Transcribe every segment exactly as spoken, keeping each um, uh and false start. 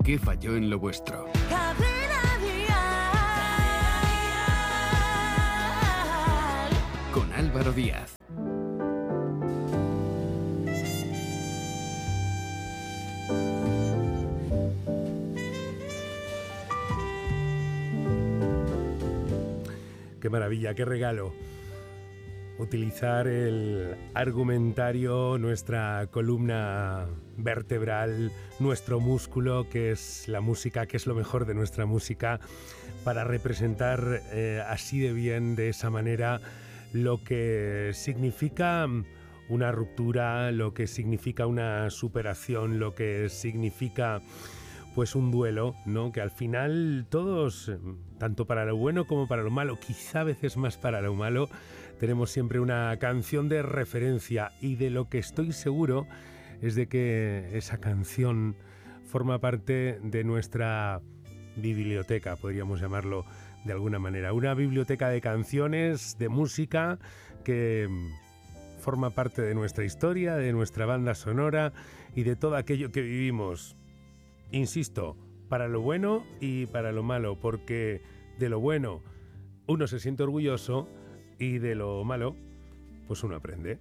¿Qué falló en lo vuestro? Cadena Dial. Con Álvaro Díaz. Qué maravilla, qué regalo. Utilizar el argumentario, nuestra columna vertebral, nuestro músculo, que es la música, que es lo mejor de nuestra música, para representar eh, así de bien, de esa manera, lo que significa una ruptura, lo que significa una superación, lo que significa pues un duelo, ¿no? Que al final todos, tanto para lo bueno como para lo malo, quizá a veces más para lo malo, tenemos siempre una canción de referencia, y de lo que estoy seguro es de que esa canción forma parte de nuestra biblioteca, podríamos llamarlo de alguna manera. Una biblioteca de canciones, de música, que forma parte de nuestra historia, de nuestra banda sonora y de todo aquello que vivimos. Insisto, para lo bueno y para lo malo, porque de lo bueno uno se siente orgulloso y de lo malo, pues uno aprende.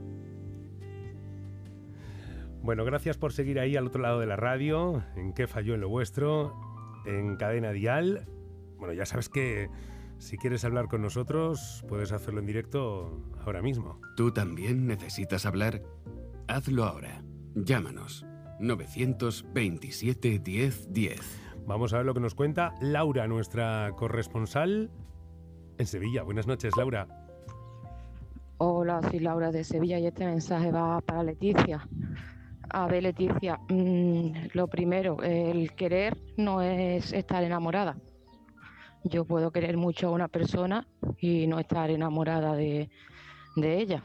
Bueno, gracias por seguir ahí al otro lado de la radio, en ¿Qué falló en lo vuestro?, en Cadena Dial. Bueno, ya sabes que si quieres hablar con nosotros, puedes hacerlo en directo ahora mismo. ¿Tú también necesitas hablar? Hazlo ahora. Llámanos. novecientos veintisiete diez diez. Vamos a ver lo que nos cuenta Laura, nuestra corresponsal en Sevilla. Buenas noches, Laura. Hola, soy Laura de Sevilla y este mensaje va para Leticia. A ver, Leticia, mmm, lo primero, el querer no es estar enamorada. Yo puedo querer mucho a una persona y no estar enamorada de, de ella.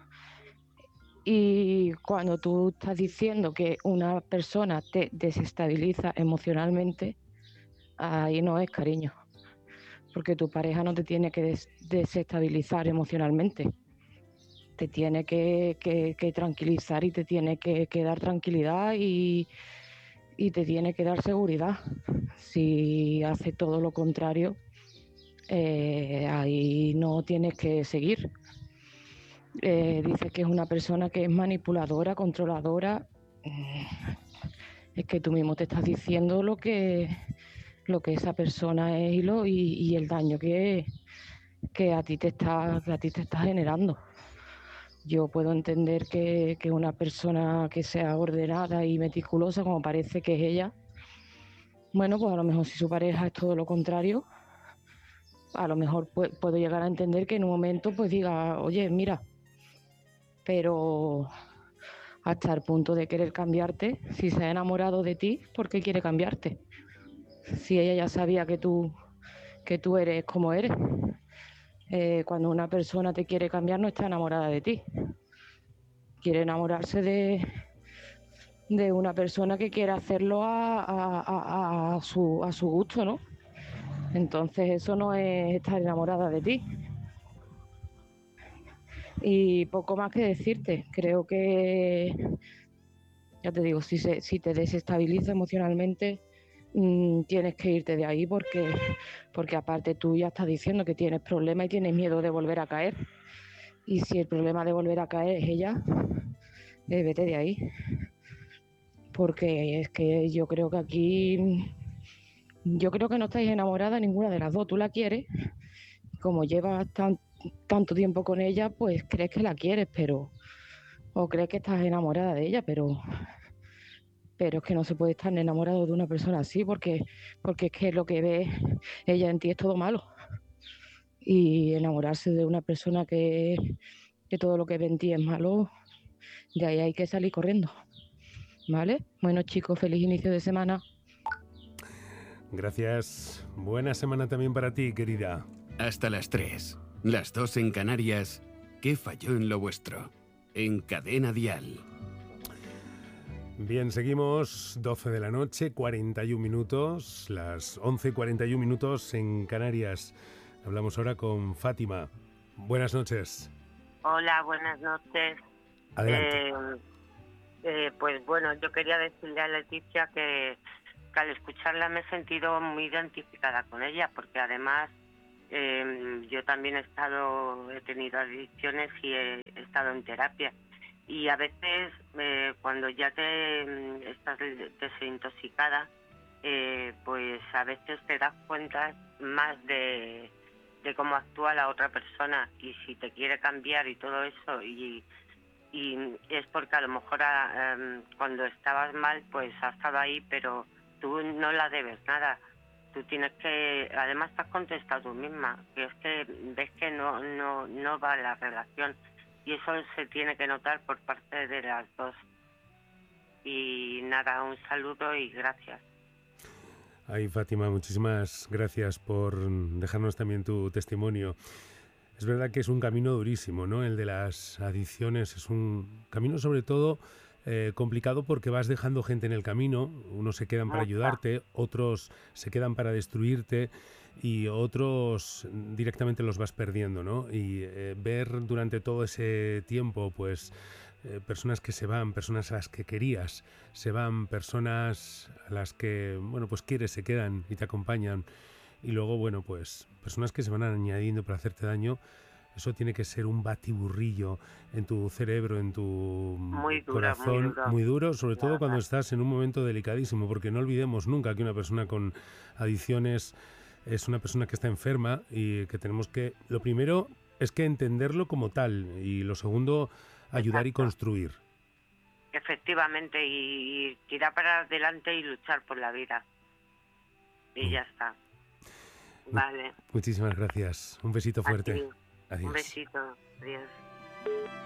Y cuando tú estás diciendo que una persona te desestabiliza emocionalmente, ahí no es cariño, porque tu pareja no te tiene que des- desestabilizar emocionalmente, te tiene que, que, que tranquilizar y te tiene que, que dar tranquilidad y, y te tiene que dar seguridad. Si hace todo lo contrario, eh, ahí no tienes que seguir. Eh, dice que es una persona que es manipuladora, controladora. Es que tú mismo te estás diciendo lo que, lo que esa persona es y, lo, y, y el daño que, que, a ti te está, que a ti te está generando. Yo puedo entender que, que una persona que sea ordenada y meticulosa, como parece que es ella, bueno, pues a lo mejor si su pareja es todo lo contrario, a lo mejor pu- puedo llegar a entender que en un momento pues diga, oye, mira, pero hasta el punto de querer cambiarte, si se ha enamorado de ti, ¿por qué quiere cambiarte? Si ella ya sabía que tú, que tú eres como eres. Eh, cuando una persona te quiere cambiar no está enamorada de ti. Quiere enamorarse de, de una persona que quiere hacerlo a, a, a, a, su, a su gusto, ¿no? Entonces eso no es estar enamorada de ti. Y poco más que decirte, creo que, ya te digo, si, se, si te desestabiliza emocionalmente, mmm, tienes que irte de ahí porque, porque aparte tú ya estás diciendo que tienes problemas y tienes miedo de volver a caer. Y si el problema de volver a caer es ella, eh, vete de ahí. Porque es que yo creo que aquí, yo creo que no estáis enamorada ninguna de las dos. Tú la quieres, como llevas tan, tanto tiempo con ella, pues crees que la quieres, pero o crees que estás enamorada de ella, pero pero es que no se puede estar enamorado de una persona así, porque porque es que lo que ve ella en ti es todo malo, y enamorarse de una persona que, que todo lo que ve en ti es malo, de ahí hay que salir corriendo, ¿vale? Bueno, chicos, feliz inicio de semana. Gracias. Buena semana también para ti, querida. Hasta las tres. Las dos en Canarias. ¿Qué falló en lo vuestro? En Cadena Dial. Bien, seguimos. doce de la noche, cuarenta y un minutos. Las once y cuarenta y un minutos en Canarias. Hablamos ahora con Fátima. Buenas noches. Hola, buenas noches. Adelante. Eh, eh, pues bueno, yo quería decirle a Leticia que, que al escucharla me he sentido muy identificada con ella, porque además eh, yo también he estado, he tenido adicciones y he, he estado en terapia. Y a veces eh, cuando ya te mm, estás desintoxicada, eh, pues a veces te das cuenta más de, de cómo actúa la otra persona y si te quiere cambiar y todo eso, y, y es porque a lo mejor a, um, cuando estabas mal pues ha estado ahí, pero tú no la debes nada. Tú tienes que, además te has contestado tú misma, que es que ves que no, no, no va la relación, y eso se tiene que notar por parte de las dos. Y nada, un saludo y gracias. Ay, Fátima, muchísimas gracias por dejarnos también tu testimonio. Es verdad que es un camino durísimo, ¿no? El de las adicciones es un camino sobre todo eh, complicado porque vas dejando gente en el camino. Unos se quedan para ayudarte, otros se quedan para destruirte y otros directamente los vas perdiendo, ¿no? Y eh, ver durante todo ese tiempo, pues, eh, personas que se van, personas a las que querías, se van, personas a las que, bueno, pues quieres, se quedan y te acompañan. Y luego, bueno, pues personas que se van añadiendo para hacerte daño, eso tiene que ser un batiburrillo en tu cerebro, en tu muy duro, corazón, muy duro, muy duro, sobre la todo verdad. cuando estás en un momento delicadísimo, porque no olvidemos nunca que una persona con adicciones es una persona que está enferma y que tenemos que, lo primero es que entenderlo como tal y lo segundo, ayudar Exacto. y construir. Efectivamente, y, y tirar para adelante y luchar por la vida. Y Mm. ya está. Vale. Muchísimas gracias. Un besito fuerte. A ti. Adiós. Un besito. Adiós.